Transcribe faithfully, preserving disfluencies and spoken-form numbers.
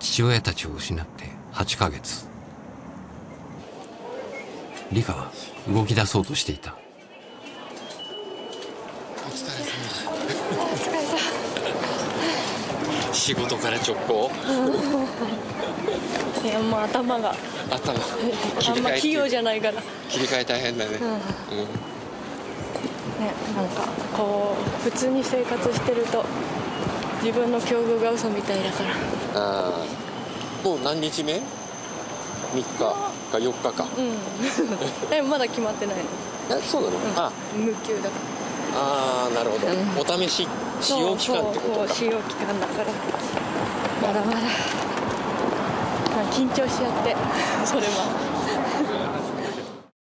父親たちを失ってはちかげつ。リカは動き出そうとしていた。 お疲れ様。お疲れ様。仕事から直行。 いや、もう頭が頭あんま器用じゃないから。 切り替え大変だね。うん。うん、ね、 なんかこう普通に生活してると自分の境遇が嘘みたいだから。 ああ。もう何日目？みっかかよっかか。 うん。でもまだ決まってないの。 え、そうなの？うん、あ、 無給だから。 ああ、なるほど。うん、お試し使用期間ってことか。 そうそう、使用期間だからまだまだ緊張しちゃってそれは。